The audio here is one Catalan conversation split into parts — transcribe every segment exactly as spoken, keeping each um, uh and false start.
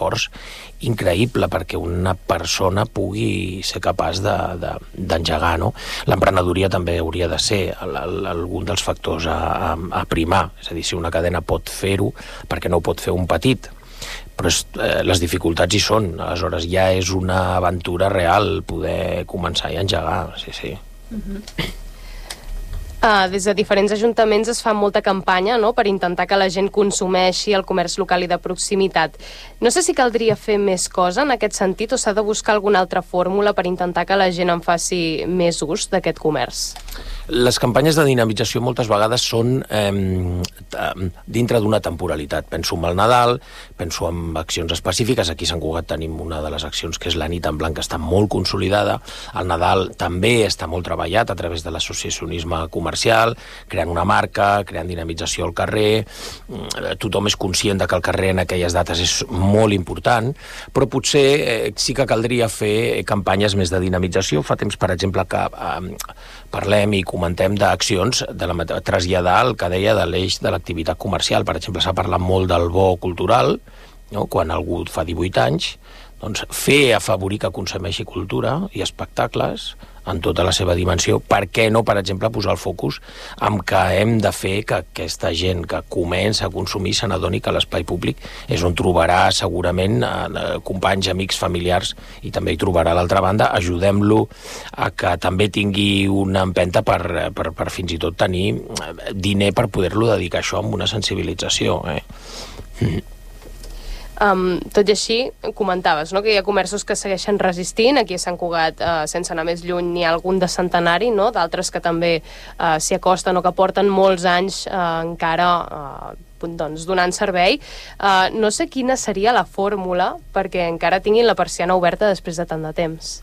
esforç increïble perquè una persona pugui ser capaç d'engegar, no? L'emprenedoria també hauria de ser el, el, algun dels factors a, a, a primar, és a dir, si una cadena pot fer-ho, perquè no ho pot fer un petit? Però és, eh, les dificultats hi són, aleshores ja és una aventura real poder començar i engegar, sí, sí. Mm-hmm. Uh, des de diferents ajuntaments es fa molta campanya, no?, per intentar que la gent consumeixi el comerç local i de proximitat. No sé si caldria fer més cosa en aquest sentit o s'ha de buscar alguna altra fórmula per intentar que la gent en faci més ús d'aquest comerç. Les campanyes de dinamització moltes vegades són eh, dintre d'una temporalitat. Penso en el Nadal, penso en accions específiques. Aquí a Sant Cugat tenim una de les accions que és la nit en blanc, que està molt consolidada. El Nadal també està molt treballat a través de l'associacionisme comercial, creant una marca, creant dinamització al carrer. Tothom és conscient de que el carrer en aquelles dates és molt important, però potser eh, sí que caldria fer campanyes més de dinamització. Fa temps, per exemple, que eh, parlem i comentem d'accions de la, traslladar el que deia de l'eix de l'activitat comercial. Per exemple, s'ha parlat molt del bo cultural, no? Quan algú fa divuit anys, doncs fer afavorir que consumeixi cultura i espectacles en tota la seva dimensió. Per què no, per exemple, posar el focus en que hem de fer que aquesta gent que comença a consumir se n'adoni que l'espai públic és on trobarà segurament eh, companys, amics, familiars, i també hi trobarà a l'altra banda. Ajudem-lo a que també tingui una empenta per, per, per fins i tot tenir diner per poder-lo dedicar a això amb una sensibilització. Eh? Mm. Um, tot i així, comentaves, no?, que hi ha comerços que segueixen resistint. Aquí a Sant Cugat, uh, sense anar més lluny, n'hi ha algun de centenari, no?, d'altres que també uh, s'hi acosten o que porten molts anys uh, encara uh, doncs, donant servei. Uh, no sé quina seria la fórmula perquè encara tinguin la persiana oberta després de tant de temps.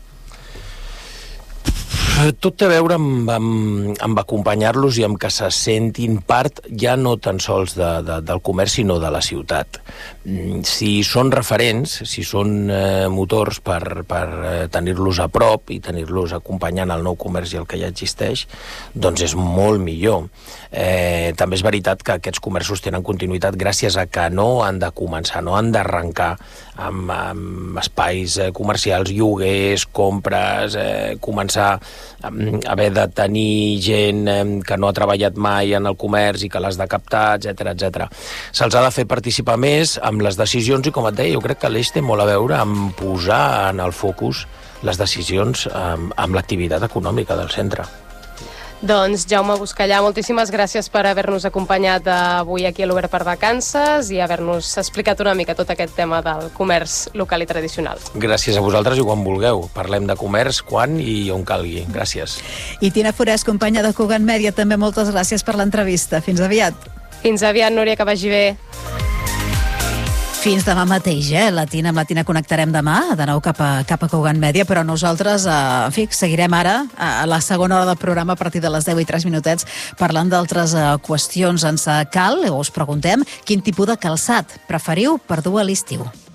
Tot té a veure amb, amb, amb acompanyar-los i amb que se sentin part ja no tan sols de, de, del comerç, sinó de la ciutat. Si són referents, si són eh, motors per, per eh, tenir-los a prop i tenir-los acompanyant el nou comerç i el que ja existeix, doncs és molt millor. Eh, també és veritat que aquests comerços tenen continuïtat gràcies a que no han de començar, no han d'arrencar amb, amb espais eh, comercials, lloguers, compres, eh, començar haver de tenir gent que no ha treballat mai en el comerç i que l'has de captar, etcètera, etcètera. Se'ls ha de fer participar més amb les decisions i, com et deia, jo crec que l'eix té molt a veure amb posar en el focus les decisions amb, amb l'activitat econòmica del centre. Doncs Jaume Buscallà, moltíssimes gràcies per haver-nos acompanyat avui aquí a l'Obert per Vacances i haver-nos explicat una mica tot aquest tema del comerç local i tradicional. Gràcies a vosaltres i quan vulgueu. Parlem de comerç quan i on calgui. Gràcies. I Tina Forès, companya de Cugat Mèdia, també moltes gràcies per l'entrevista. Fins aviat. Fins aviat, Núria, que vagi bé. Fins demà mateix, eh? La Tina, amb la Tina connectarem demà, de nou cap a, cap a Cugat Mèdia, però nosaltres, eh, en fi, seguirem ara a la segona hora del programa a partir de les deu i tres minutets parlant d'altres eh, qüestions. Ens cal, o us preguntem, quin tipus de calçat preferiu per dur a l'estiu.